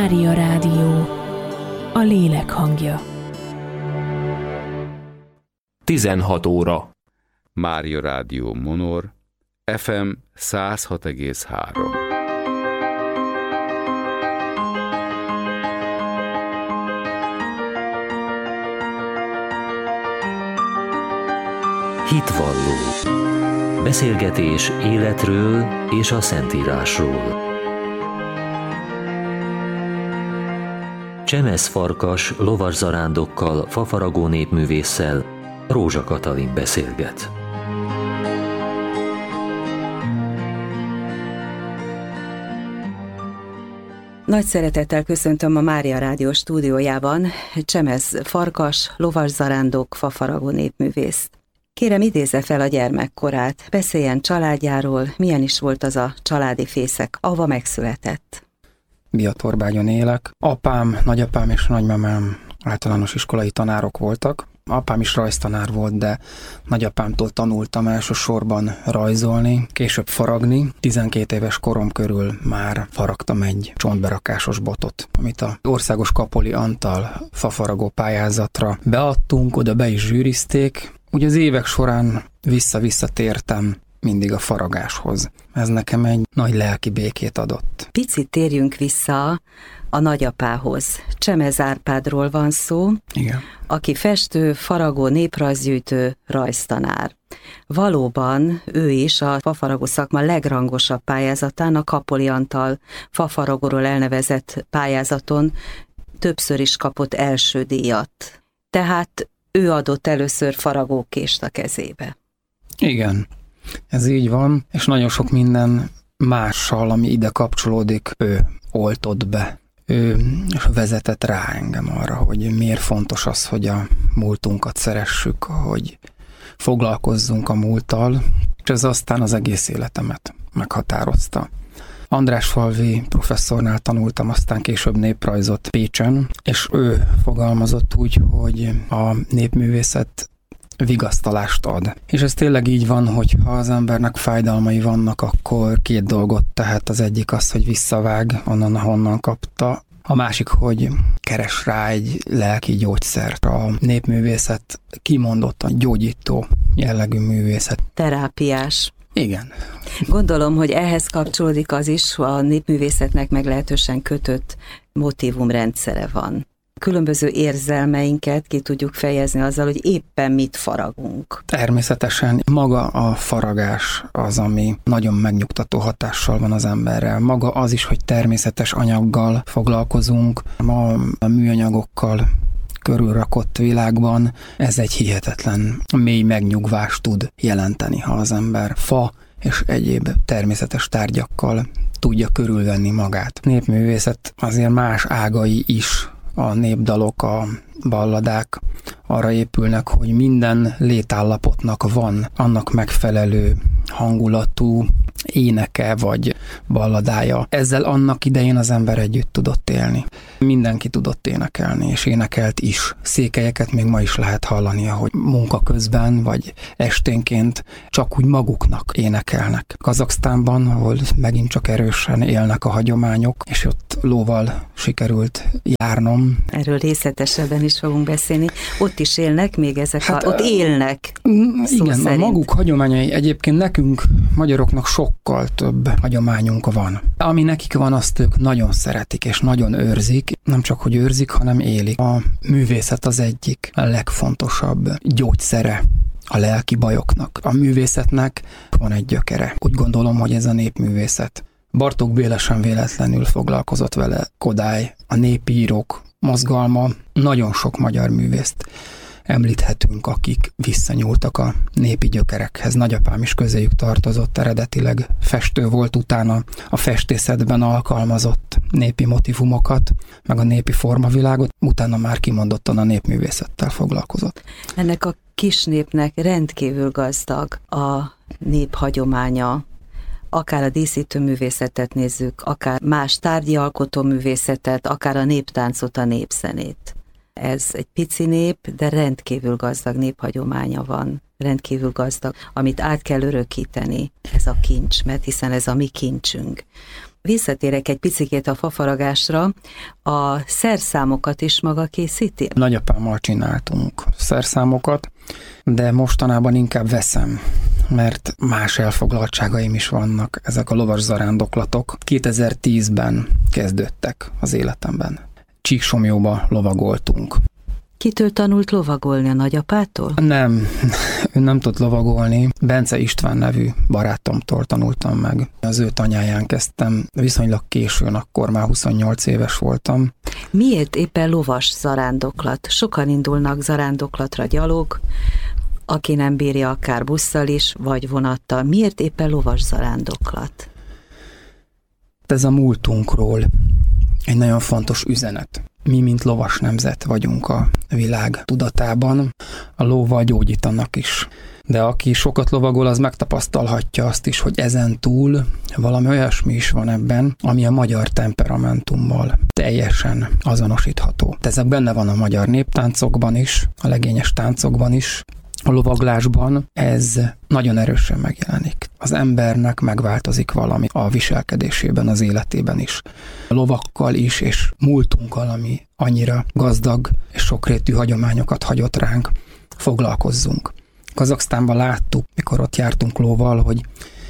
Mária Rádió, a lélek hangja. 16 óra. Mária Rádió Monor, FM 106,3. Hitvalló. Beszélgetés életről és a Szentírásról. Csemesz Farkas lovaszarándokkal, fafaragó népművésszel Rózsa Katalin beszélget. Nagy szeretettel köszöntöm a Mária Rádió stúdiójában Csemesz Farkas, lovaszárándok, fafaragó népművészt. Kérem, idézze fel a gyermekkorát, beszéljen családjáról, milyen is volt az a családi fészek, ahova megszületett. Biatorbágyon élek. Apám, nagyapám és nagymamám általános iskolai tanárok voltak. Apám is rajztanár volt, de nagyapámtól tanultam elsősorban rajzolni, később faragni. 12 éves korom körül már faragtam egy csontberakásos botot, amit az Országos Kapoli Antal fafaragó pályázatra beadtunk, oda be is zsűrizték. Ugye az évek során vissza-vissza tértem mindig a faragáshoz. Ez nekem egy nagy lelki békét adott. Picit térjünk vissza a nagyapához. Csemez Árpádról van szó, igen, aki festő, faragó, néprajzgyűjtő, rajztanár. Valóban ő is a fafaragó szakma legrangosabb pályázatán, a Kapoli Antal fafaragóról elnevezett pályázaton többször is kapott első díjat. Tehát ő adott először faragókést a kezébe. Igen, ez így van, és nagyon sok minden mással, ami ide kapcsolódik, ő oltott be. Ő vezetett rá engem arra, hogy miért fontos az, hogy a múltunkat szeressük, hogy foglalkozzunk a múlttal, és ez aztán az egész életemet meghatározta. Andrásfalvi professzornál tanultam, aztán később néprajzot Pécsen, és ő fogalmazott úgy, hogy a népművészet vigasztalást ad. És ez tényleg így van, hogy ha az embernek fájdalmai vannak, akkor két dolgot tehet. Az egyik az, hogy visszavág onnan, ahonnan kapta. A másik, hogy keres rá egy lelki gyógyszert. A népművészet kimondottan gyógyító jellegű művészet. Terápiás. Igen. Gondolom, hogy ehhez kapcsolódik az is, a népművészetnek meglehetősen kötött motívumrendszere van. Különböző érzelmeinket ki tudjuk fejezni azzal, hogy éppen mit faragunk. Természetesen maga a faragás az, ami nagyon megnyugtató hatással van az emberrel. Maga az is, hogy természetes anyaggal foglalkozunk, ma a műanyagokkal körülrakott világban, ez egy hihetetlen mély megnyugvást tud jelenteni, ha az ember fa és egyéb természetes tárgyakkal tudja körülvenni magát. Népművészet azért más ágai is, a népdalok, a balladák arra épülnek, hogy minden létállapotnak van annak megfelelő hangulatú éneke vagy balladája. Ezzel annak idején az ember együtt tudott élni. Mindenki tudott énekelni, és énekelt is. Székelyeket még ma is lehet hallani, ahogy munka közben, vagy esténként csak úgy maguknak énekelnek. Kazaksztánban, ahol megint csak erősen élnek a hagyományok, és ott lóval sikerült járnom. Erről részletesebben is fogunk beszélni. Ott is élnek még ezek, ott élnek. Igen, szerint. A maguk hagyományai egyébként nekünk, magyaroknak sokkal több hagyományunk van. Ami nekik van, azt ők nagyon szeretik és nagyon őrzik. Nem csak, hogy őrzik, hanem élik. A művészet az egyik a legfontosabb gyógyszere a lelki bajoknak. A művészetnek van egy gyökere. Úgy gondolom, hogy ez a népművészet. Bartók Béla sem véletlenül foglalkozott vele. Kodály, a népírók mozgalma, nagyon sok magyar művészt említhetünk, akik visszanyúltak a népi gyökerekhez. Nagyapám is közéjük tartozott, eredetileg festő volt, utána a festészetben alkalmazott népi motivumokat, meg a népi formavilágot, utána már kimondottan a népművészettel foglalkozott. Ennek a kis népnek rendkívül gazdag a néphagyománya, akár a díszítőművészetet nézzük, akár más tárgyi alkotóművészetet, akár a néptáncot, a népzenét. Ez egy pici nép, de rendkívül gazdag néphagyománya van, rendkívül gazdag, amit át kell örökíteni, ez a kincs, mert hiszen ez a mi kincsünk. Visszatérek egy picikét a fafaragásra, a szerszámokat is maga készíti? Nagyapámmal csináltunk szerszámokat, de mostanában inkább veszem, mert más elfoglaltságaim is vannak. Ezek a lovas zarándoklatok 2010-ben kezdődtek az életemben. Csíksomjóba lovagoltunk. Kitől tanult lovagolni, a nagyapától? Nem, ő nem tud lovagolni. Bence István nevű barátomtól tanultam meg. Az ő tanyáján kezdtem, viszonylag későn, akkor már 28 éves voltam. Miért éppen lovas zarándoklat? Sokan indulnak zarándoklatra gyalog, aki nem bírja akár busszal is, vagy vonattal. Miért éppen lovas zarándoklat? Ez a múltunkról egy nagyon fontos üzenet. Mi, mint lovas nemzet vagyunk a világ tudatában, a lóval gyógyítanak is. De aki sokat lovagol, az megtapasztalhatja azt is, hogy ezen túl valami olyasmi is van ebben, ami a magyar temperamentummal teljesen azonosítható. Ezek benne van a magyar néptáncokban is, a legényes táncokban is, a lovaglásban ez nagyon erősen megjelenik. Az embernek megváltozik valami a viselkedésében, az életében is. A lovakkal is, és múltunkkal, ami annyira gazdag és sokrétű hagyományokat hagyott ránk, foglalkozzunk. Kazaksztánban láttuk, mikor ott jártunk lóval, hogy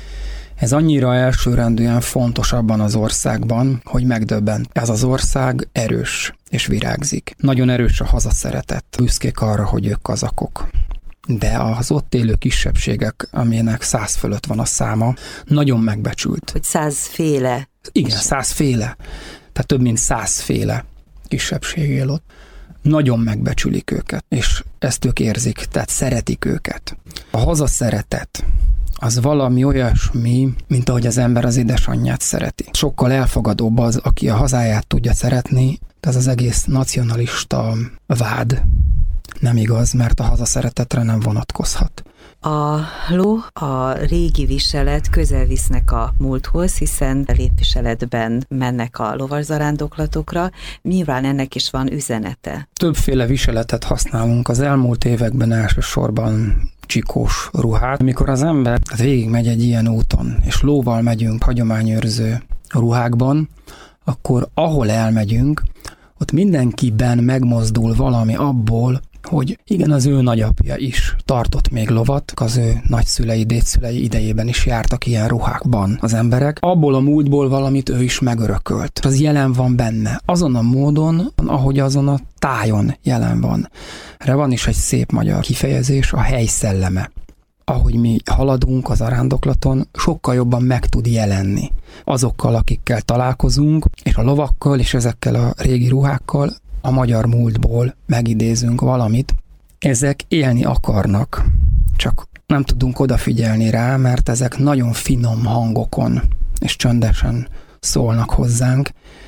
ez annyira elsőrendűen fontos abban az országban, hogy megdöbbent. Ez az ország erős és virágzik. Nagyon erős a hazaszeretet. Büszkék arra, hogy ők kazakok. De az ott élő kisebbségek, aminek 100 fölött van a száma, nagyon megbecsült. Hogy 100 féle. Igen, 100 féle. Tehát több mint 100 féle kisebbség él ott. Nagyon megbecsülik őket, és ezt ők érzik, tehát szeretik őket. A hazaszeretet az valami olyasmi, mint ahogy az ember az édesanyját szereti. Sokkal elfogadóbb az, aki a hazáját tudja szeretni, ez az egész nacionalista vád. Nem igaz, mert a hazaszeretetre nem vonatkozhat. A ló, a régi viselet közel visznek a múlthoz, hiszen lépviseletben mennek a lovaszárándoklatokra. Nyilván ennek is van üzenete. Többféle viseletet használunk az elmúlt években, elsősorban csikós ruhát. Amikor az ember végigmegy egy ilyen úton, és lóval megyünk hagyományőrző ruhákban, akkor ahol elmegyünk, ott mindenkiben megmozdul valami abból, hogy igen, az ő nagyapja is tartott még lovat, az ő nagyszülei, dédszülei idejében is jártak ilyen ruhákban az emberek. Abból a múltból valamit ő is megörökölt. Az jelen van benne. Azon a módon, ahogy azon a tájon jelen van. Erre van is egy szép magyar kifejezés, a hely szelleme. Ahogy mi haladunk az zarándoklaton, sokkal jobban meg tud jelenni. Azokkal, akikkel találkozunk, és a lovakkal, és ezekkel a régi ruhákkal, a magyar múltból megidézünk valamit. Ezek élni akarnak, csak nem tudunk odafigyelni rá, mert ezek nagyon finom hangokon és csöndesen szólnak hozzánk.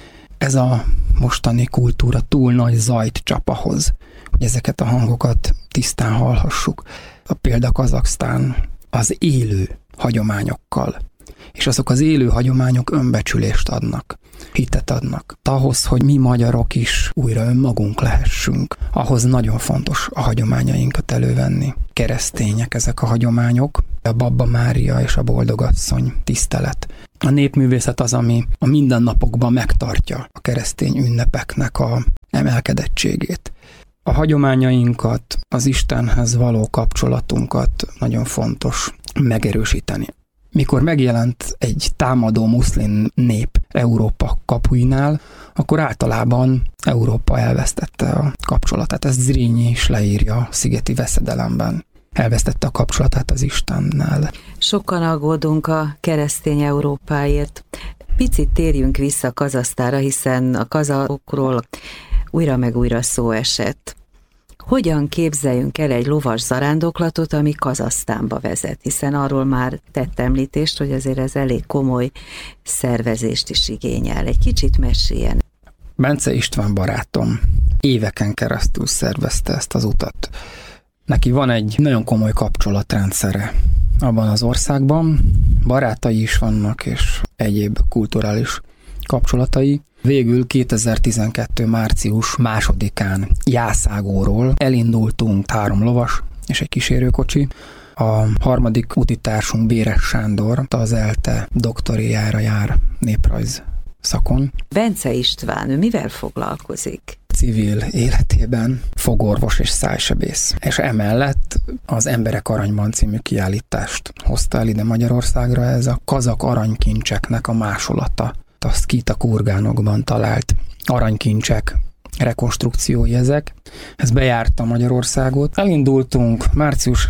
Ez a mostani kultúra túl nagy zajt csap ahhoz, hogy ezeket a hangokat tisztán hallhassuk. A példa Kazaksztán az élő hagyományokkal, és azok az élő hagyományok önbecsülést adnak, hitet adnak. Ahhoz, hogy mi magyarok is újra önmagunk lehessünk, ahhoz nagyon fontos a hagyományainkat elővenni. Keresztények ezek a hagyományok, a Babba Mária és a Boldogasszony tisztelet. A népművészet az, ami a mindennapokban megtartja a keresztény ünnepeknek a emelkedettségét. A hagyományainkat, az Istenhez való kapcsolatunkat nagyon fontos megerősíteni. Mikor megjelent egy támadó muszlim nép Európa kapuinál, akkor általában Európa elvesztette a kapcsolatát. Ezt Zrínyi is leírja a Szigeti veszedelemben. Elvesztette a kapcsolatát az Istennel. Sokan aggódunk a keresztény Európáért. Picit térjünk vissza Kazahsztánra, hiszen a kazahokról újra meg újra szó esett. Hogyan képzeljünk el egy lovas zarándoklatot, ami Kazahsztánba vezet? Hiszen arról már tett említést, hogy azért ez elég komoly szervezést is igényel. Egy kicsit meséljen. Bence István barátom éveken keresztül szervezte ezt az utat. Neki van egy nagyon komoly kapcsolatrendszere abban az országban. Barátai is vannak, és egyéb kulturális kapcsolatai. Végül 2012. március 2-án Jászágóról elindultunk 3 lovas és egy kísérőkocsi, A harmadik utitársunk, Béres Sándor, az ELTE doktoriára jár néprajz szakon. Bence István, ő mivel foglalkozik? Civil életében fogorvos és szájsebész. És emellett az Emberek Aranyban című kiállítást hozta el ide Magyarországra, ez a kazak aranykincseknek a másolata. A szkíta kurgánokban talált aranykincsek rekonstrukciói ezek. Ez bejárta Magyarországot. Elindultunk március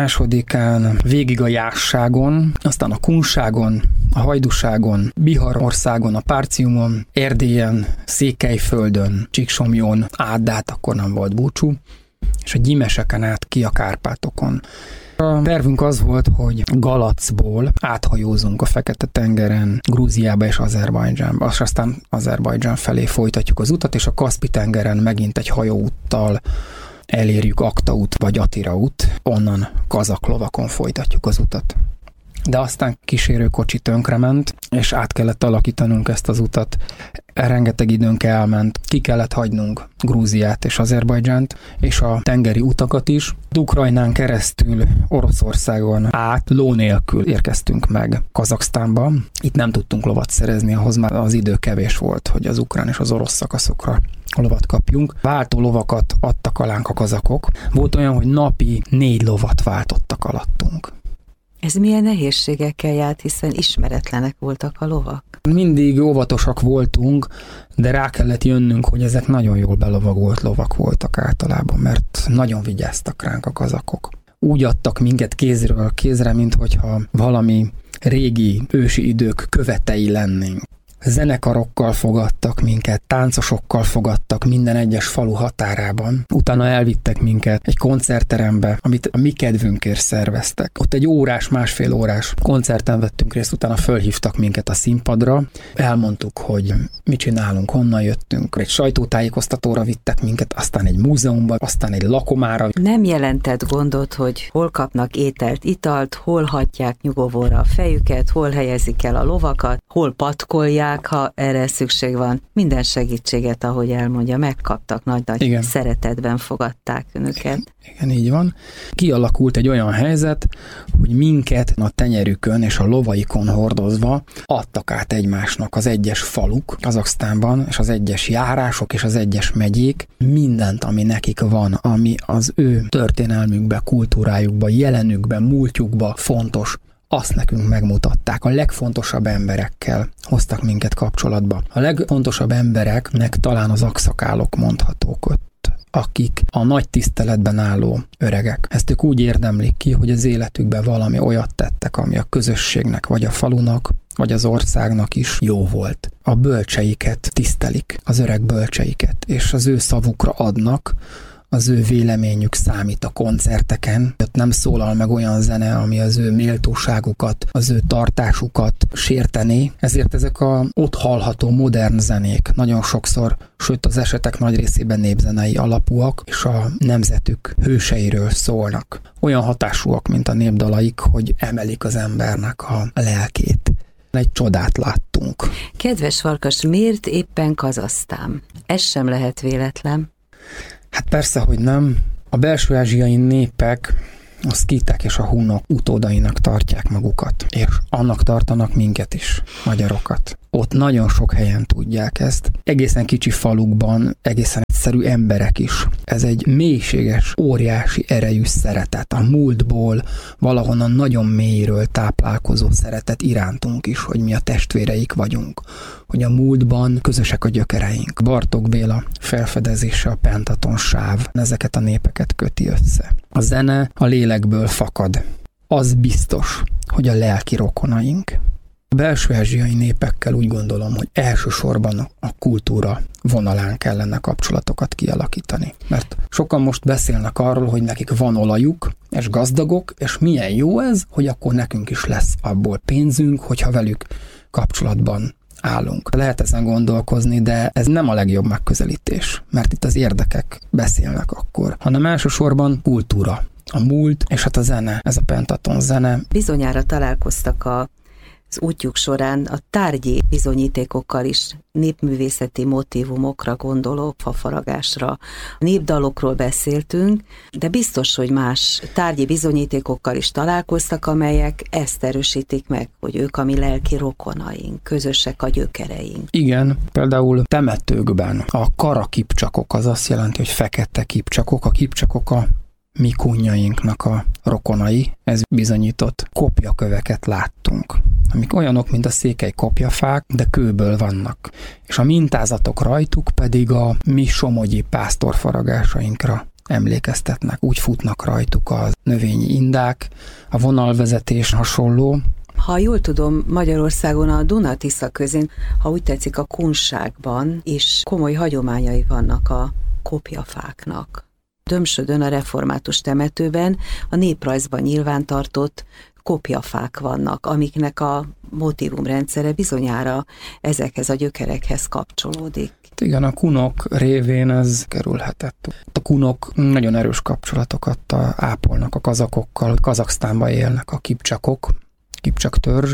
2-án végig a Jásságon, aztán a Kunságon, a Hajdúságon, Biharországon, a Párciumon, Erdélyen, Székelyföldön, Csíksomjón, Ádát, akkor nem volt búcsú, és a Gyimeseken át ki a Kárpátokon. A tervünk az volt, hogy Galacból áthajózunk a Fekete-tengeren Grúziába és Azerbajdzsánba, és aztán Azerbajdzsán felé folytatjuk az utat, és a Kaszpi-tengeren megint egy hajóúttal elérjük Akta út vagy Atira út, onnan kazak lovakon folytatjuk az utat. De aztán kísérőkocsi tönkrement, és át kellett alakítanunk ezt az utat. Rengeteg időnk elment, ki kellett hagynunk Grúziát és Azerbajdzsánt, és a tengeri utakat is. Ukrajnán keresztül Oroszországon át ló nélkül érkeztünk meg Kazaksztánba. Itt nem tudtunk lovat szerezni, ahhoz már az idő kevés volt, hogy az ukrán és az orosz szakaszokra lovat kapjunk. Váltó lovakat adtak alánk a kazakok. Volt olyan, hogy napi 4 lovat váltottak alattunk. Ez milyen nehézségekkel járt, hiszen ismeretlenek voltak a lovak? Mindig óvatosak voltunk, de rá kellett jönnünk, hogy ezek nagyon jól belovagolt lovak voltak általában, mert nagyon vigyáztak ránk a kazakok. Úgy adtak minket kézről kézre, minthogyha valami régi ősi idők követei lennénk. Zenekarokkal fogadtak minket, táncosokkal fogadtak minden egyes falu határában. Utána elvittek minket egy koncertterembe, amit a mi kedvünkért szerveztek. Ott egy órás, másfél órás koncerten vettünk részt, utána fölhívtak minket a színpadra. Elmondtuk, hogy mit csinálunk, honnan jöttünk. Egy sajtótájékoztatóra vittek minket, aztán egy múzeumba, aztán egy lakomára. Nem jelentett gondot, hogy hol kapnak ételt, italt, hol hagyják nyugovóra a fejüket, hol helyezik el a lovakat, hol patkolják, ha erre szükség van. Minden segítséget, ahogy elmondja, megkaptak, nagy-nagy szeretetben fogadták önöket. Igen, így van. Kialakult egy olyan helyzet, hogy minket a tenyerükön és a lovaikon hordozva adtak át egymásnak az egyes faluk Kazaksztánban, és az egyes járások és az egyes megyék, mindent, ami nekik van, ami az ő történelmükbe, kultúrájukba, jelenükbe, múltjukba fontos, azt nekünk megmutatták. A legfontosabb emberekkel hoztak minket kapcsolatba. A legfontosabb embereknek talán az akszakálok mondhatók ott, akik a nagy tiszteletben álló öregek. Ezt ők úgy érdemlik ki, hogy az életükben valami olyat tettek, ami a közösségnek, vagy a falunak, vagy az országnak is jó volt. A bölcseiket tisztelik, az öreg bölcseiket, és az ő szavukra adnak, az ő véleményük számít a koncerteken. Ott nem szólal meg olyan zene, ami az ő méltóságukat, az ő tartásukat sértené. Ezért ezek a ott hallható modern zenék nagyon sokszor, sőt az esetek nagy részében népzenei alapúak, és a nemzetük hőseiről szólnak. Olyan hatásúak, mint a népdalaik, hogy emelik az embernek a lelkét. Egy csodát láttunk. Kedves Farkas, miért éppen Kazahsztán? Ez sem lehet véletlen. Hát persze, hogy nem. A belső-ázsiai népek a szkíták és a hunok utódainak tartják magukat, és annak tartanak minket is, magyarokat. Ott nagyon sok helyen tudják ezt. Egészen kicsi falukban, egészen egyszerű emberek is. Ez egy mélységes, óriási erejű szeretet. A múltból, valahonnan nagyon mélyről táplálkozó szeretet irántunk is, hogy mi a testvéreik vagyunk. Hogy a múltban közösek a gyökereink. Bartók Béla felfedezése, a pentaton sáv, ezeket a népeket köti össze. A zene a lélekből fakad. Az biztos, hogy a lelki rokonaink. A belső-ázsiai népekkel úgy gondolom, hogy elsősorban a kultúra vonalán kellene kapcsolatokat kialakítani. Mert sokan most beszélnek arról, hogy nekik van olajuk, és gazdagok, és milyen jó ez, hogy akkor nekünk is lesz abból pénzünk, hogyha velük kapcsolatban állunk. Lehet ezen gondolkozni, de ez nem a legjobb megközelítés, mert itt az érdekek beszélnek akkor, hanem elsősorban kultúra. A múlt, és hát a zene, ez a pentaton zene. Bizonyára találkoztak a az útjuk során a tárgyi bizonyítékokkal is népművészeti motívumokra gondolok, fafaragásra, népdalokról beszéltünk, de biztos, hogy más tárgyi bizonyítékokkal is találkoztak, amelyek ezt erősítik meg, hogy ők a mi lelki rokonaink, közösek a gyökereink. Igen, például temetőkben a karakipcsakok, az azt jelenti, hogy fekete kipcsakok, a kipcsakok a mi kunnyainknak a rokonai, ez bizonyított kopjaköveket láttunk, amik olyanok, mint a székely kopjafák, de kőből vannak. És a mintázatok rajtuk pedig a mi somogyi pásztorfaragásainkra emlékeztetnek. Úgy futnak rajtuk a növényi indák, a vonalvezetés hasonló. Ha jól tudom, Magyarországon a Duna-Tisza közén, ha úgy tetszik, a kunságban is komoly hagyományai vannak a kopjafáknak. Dömsödön a református temetőben a néprajzban nyilvántartott kopjafák vannak, amiknek a motívumrendszere bizonyára ezekhez a gyökerekhez kapcsolódik. Igen, a kunok révén ez kerülhetett. A kunok nagyon erős kapcsolatokat ápolnak a kazakokkal, Kazaksztánban élnek a kipcsakok, kipcsak törzs,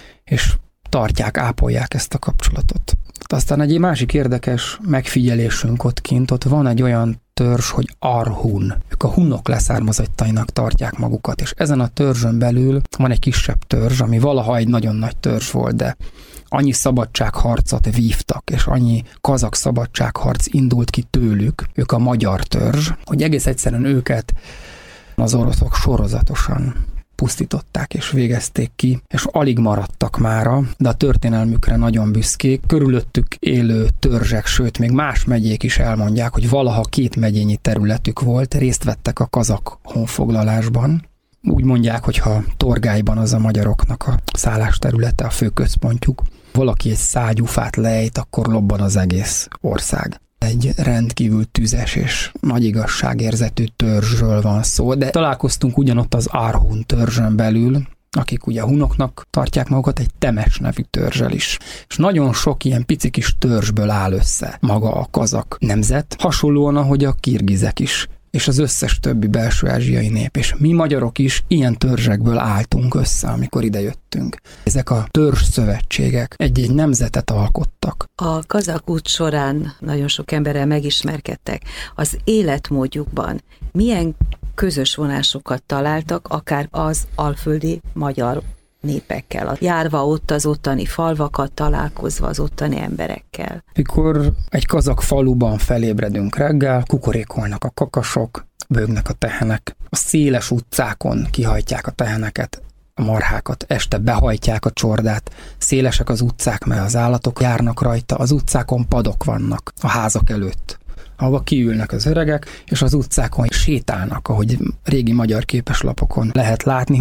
és tartják, ápolják ezt a kapcsolatot. Aztán egy másik érdekes megfigyelésünk ott kint, ott van egy olyan törzs, hogy Arhun. Ők a hunok leszármazottainak tartják magukat, és ezen a törzsön belül van egy kisebb törzs, ami valaha egy nagyon nagy törzs volt, de annyi szabadságharcot vívtak, és annyi kazak szabadságharc indult ki tőlük, ők a magyar törzs, hogy egész egyszerűen őket az oroszok sorozatosan pusztították és végezték ki, és alig maradtak mára, de a történelmükre nagyon büszkék. Körülöttük élő törzsek, sőt, még más megyék is elmondják, hogy valaha 2 megyényi területük volt, részt vettek a kazak honfoglalásban. Úgy mondják, hogy ha Torgályban az a magyaroknak a szállásterülete, a főközpontjuk, valaki egy szágyúfát lejt, akkor lobban az egész ország. Egy rendkívül tüzes és nagy igazságérzetű törzsről van szó, de találkoztunk ugyanott az Arhun törzsön belül, akik ugye hunoknak tartják magukat, egy Temes nevű törzsel is. És nagyon sok ilyen pici kis törzsből áll össze maga a kazak nemzet, hasonlóan, ahogy a kirgizek is, és az összes többi belső-ázsiai nép. És mi magyarok is ilyen törzsekből álltunk össze, amikor idejöttünk. Ezek a törzsszövetségek egy-egy nemzetet alkottak. A kazak út során nagyon sok emberrel megismerkedtek. Az életmódjukban milyen közös vonásokat találtak, akár az alföldi magyar népekkel, járva ott az ottani falvakat, találkozva az ottani emberekkel. Mikor egy kazak faluban felébredünk reggel, kukorékolnak a kakasok, bőgnek a tehenek, a széles utcákon kihajtják a teheneket, a marhákat, este behajtják a csordát, szélesek az utcák, mert az állatok járnak rajta, az utcákon padok vannak a házak előtt, ahova kiülnek az öregek, és az utcákon sétálnak, ahogy régi magyar képeslapokon lehet látni,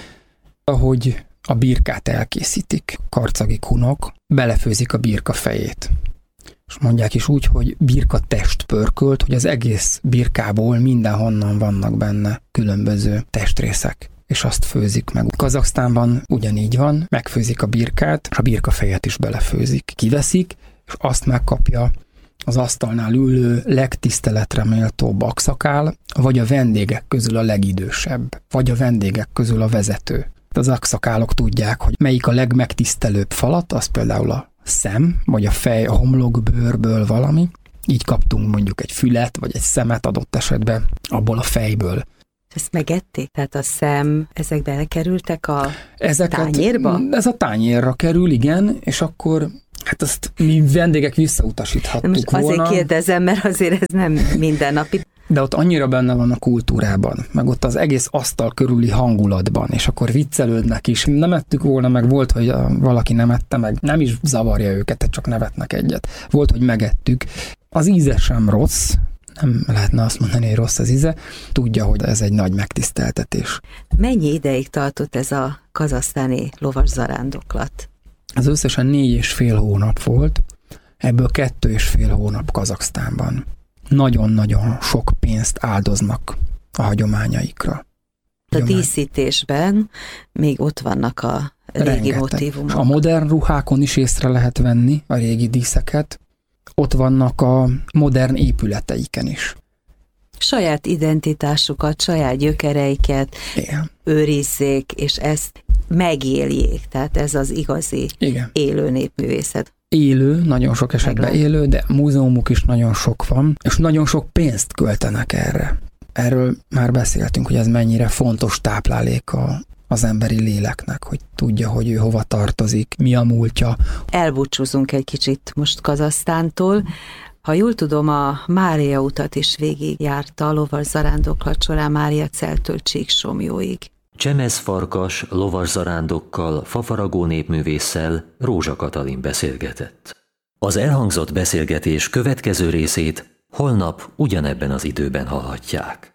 ahogy a birkát elkészítik, karcagi kunok, belefőzik a birka fejét. És mondják is úgy, hogy birka test pörkölt, hogy az egész birkából mindenhonnan vannak benne különböző testrészek, és azt főzik meg. Kazaksztánban ugyanígy van, megfőzik a birkát, és a birkafejet is belefőzik. Kiveszik, és azt megkapja az asztalnál ülő legtiszteletre méltóbb akszakál, vagy a vendégek közül a legidősebb, vagy a vendégek közül a vezető. Az akszakálok tudják, hogy melyik a legmegtisztelőbb falat, az például a szem, vagy a fej, a homlokbőrből valami. Így kaptunk mondjuk egy fület, vagy egy szemet adott esetben abból a fejből. Ezt megették? Tehát a szem, ezek belekerültek a tányérba? Ez a tányérra kerül, igen, és akkor hát azt mi vendégek visszautasíthattuk most volna. Azért kérdezem, mert azért ez nem mindennapi. De ott annyira benne van a kultúrában, meg ott az egész asztal körüli hangulatban, és akkor viccelődnek is. Nem ettük volna, meg volt, hogy valaki nem ette, meg nem is zavarja őket, csak nevetnek egyet. Volt, hogy megettük. Az íze sem rossz, nem lehetne azt mondani, hogy rossz az íze. Tudja, hogy ez egy nagy megtiszteltetés. Mennyi ideig tartott ez a kazahsztáni lovaszarándoklat? Ez összesen 4,5 hónap volt, ebből 2,5 hónap Kazaksztánban. Nagyon-nagyon sok pénzt áldoznak a hagyományaikra. A díszítésben még ott vannak a régi motívumok. A modern ruhákon is észre lehet venni a régi díszeket. Ott vannak a modern épületeiken is. Saját identitásukat, saját gyökereiket őrizzék, és ezt megéljék, tehát ez az igazi élő népművészet. Élő, nagyon sok esetben élő, de múzeumuk is nagyon sok van, és nagyon sok pénzt költenek erre. Erről már beszéltünk, hogy ez mennyire fontos tápláléka az emberi léleknek, hogy tudja, hogy ő hova tartozik, mi a múltja. Elbúcsúzunk egy kicsit most Kazahsztántól. Ha jól tudom, a Mária utat is végigjárta a lovarzarándoklat során Máriaceltől Csíksomlyóig. Csemezfarkas lovarzzarándokkal, fafaragó népművésszel Rózsa Katalin beszélgetett. Az elhangzott beszélgetés következő részét holnap ugyanebben az időben hallhatják.